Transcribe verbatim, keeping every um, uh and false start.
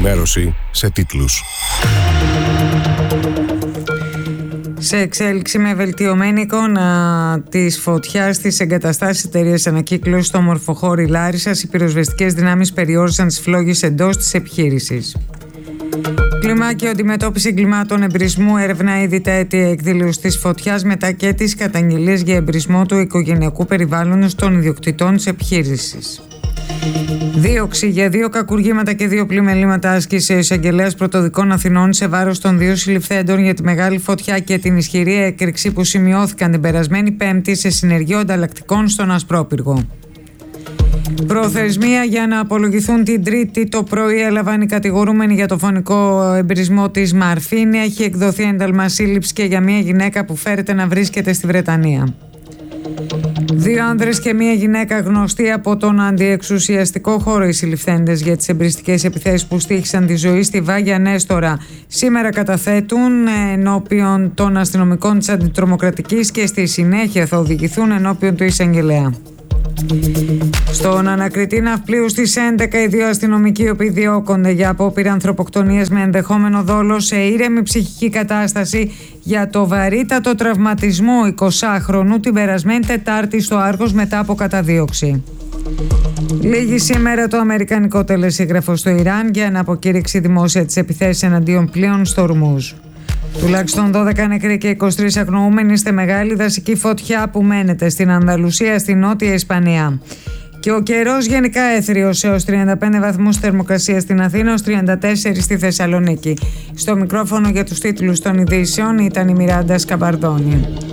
ενημέρωση σε τίτλους. Σε εξέλιξη με βελτιωμένη εικόνα της φωτιάς στις εγκαταστάσεις εταιρείας ανακύκλωσης στο Μορφοχώρι Λάρισσας, οι πυροσβεστικές δυνάμεις περιόρισαν τις φλόγες εντός της επιχείρησης. Κλιμάκιο αντιμετώπιση εγκλημάτων εμπρισμού έρευνα ήδη τα αίτια εκδήλωσης της φωτιάς μετά και τις καταγγελίες για εμπρισμό του οικογενειακού περιβάλλοντος των ιδιοκτητών της επιχείρησης. Δίωξη για δύο κακουργήματα και δύο πλημελήματα άσκησε ο εισαγγελέας Πρωτοδικών Αθηνών σε βάρος των δύο συλληφθέντων για τη μεγάλη φωτιά και την ισχυρή έκρηξη που σημειώθηκαν την περασμένη Πέμπτη σε συνεργείο ανταλλακτικών στον Ασπρόπυργο. Προθεσμία για να απολογηθούν την Τρίτη το πρωί έλαβαν οι κατηγορούμενοι για το φωνικό εμπρισμό της Μαρφίνη. Έχει εκδοθεί ένταλμα σύλληψης και για μια γυναίκα που φέρεται να βρίσκεται στη Βρετανία. Δύο άνδρες και μία γυναίκα γνωστοί από τον αντιεξουσιαστικό χώρο οι συλληφθέντες για τις εμπριστικές επιθέσεις που στοίχησαν τη ζωή στη Βάγια Νέστορα σήμερα καταθέτουν ενώπιον των αστυνομικών της αντιτρομοκρατικής και στη συνέχεια θα οδηγηθούν ενώπιον του εισαγγελέα. Στον ανακριτή ναυπλίου στις έντεκα οι δύο αστυνομικοί οι οποίοι διώκονται για απόπειρα ανθρωποκτονίας με ενδεχόμενο δόλο σε ήρεμη ψυχική κατάσταση για το βαρύτατο τραυματισμό εικοσάχρονου την περασμένη Τετάρτη στο Άργος μετά από καταδίωξη. Λήγει σήμερα το αμερικανικό τελεσίγραφο στο Ιράν για να αποκήρυξει δημόσια τις επιθέσεις εναντίον πλοίων στο Ορμούζ. Τουλάχιστον δώδεκα νεκροί και είκοσι τρεις αγνοούμενοι στη μεγάλη δασική φωτιά που μένεται στην Ανδαλουσία, στη Νότια Ισπανία. Και ο καιρός γενικά έθριος έως τριάντα πέντε βαθμούς θερμοκρασία στην Αθήνα, έως τριάντα τέσσερα στη Θεσσαλονίκη. Στο μικρόφωνο για τους τίτλους των ειδήσεων ήταν η Μιράντα Σκαμπαρδόνη.